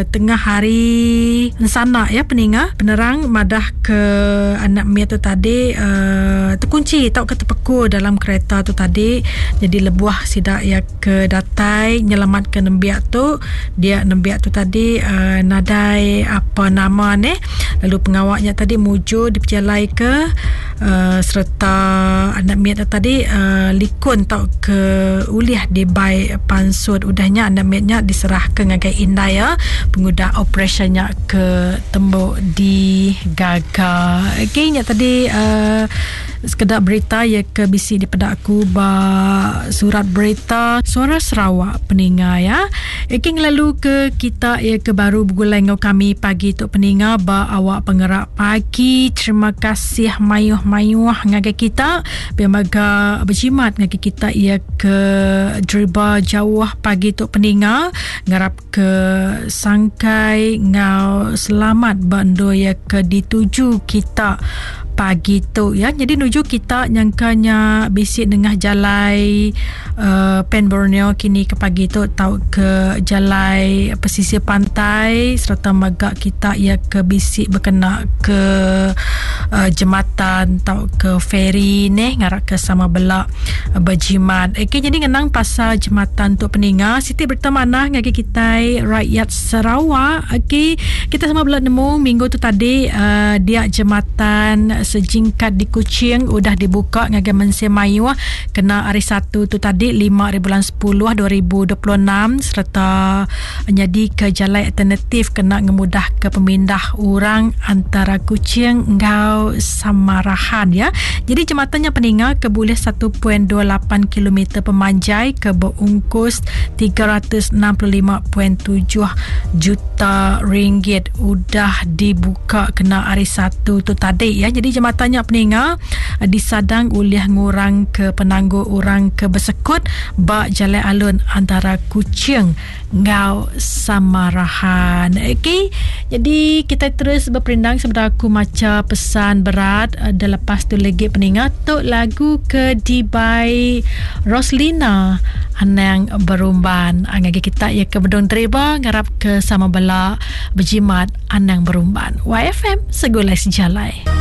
tengah hari sana ya peninga penerang madah ke anak mia tu tadi terkunci tau ke terpekur dalam kereta tu tadi, jadi lebuah sidak ya ke datai nyelamatkan nembiak tu. Dia nembiak tu tadi nadai apa nama ni, lalu pengawaknya tadi muju diperjalai ke serta anak mia tu tadi likun tau ke uliah di bai pansut. Udahnya anak mianya diserahkan ngagai indai ya penguda operationnya ke tembok di Gaga. Okay, nya tadi sekedar berita ya ke bisi di pedaku ba surat berita Suara Sarawak peninga ya. Okay, lalu ke kita ya ke baru bergulai ngau kami pagi tu peninga ba awak penggerak pagi. Terima kasih mayuh-mayuh ngagai kita biamaga berjimat ngagai kita ya ke driba jauh pagi tu peninga ngarap ke sangkai ngau selamat bando ya ke dituju kita pagi tu ya. Jadi nuju kita nyangkanya bisik dengah jalai Pen Borneo kini ke pagi tu tau ke jalai pesisir pantai serta magak kita ya ke bisik berkena ke jembatan tau ke feri ni ngarak ke sama belak berjimat. Okay, jadi ngenang pasal jembatan tu peninga Siti bertemanah ngagi kita rakyat Sarawak. Okay, kita sama belak nemu minggu tu tadi dia jembatan sejingkat di Kuching udah dibuka ngagi Mensia Mayu kena hari 1 tu tadi 5/10/2026 serta jadi ke jalan alternatif kena ngemudah ke pemindah orang antara Kuching ngau Samarahan ya. Jadi jembatannya peninga ke boleh 1.28 km pemanjai ke berungkus 365.7 juta ringgit udah dibuka kena hari 1 tu tadi ya. Jadi jembatannya peninga disadang uliah ngurang ke penangguh orang ke bersekut bak jalan alun antara Kuching ngau Samarahan. Okay, jadi kita terus berperindang sebentar aku maca pesan berat dan lepas tu lagi peningat tu lagu ke Dibai Roslina Anang Berumban angagi kita ya ke bedong driba ngarap ke sama bela berjimat Anang Berumban. YFM segulai sejalai.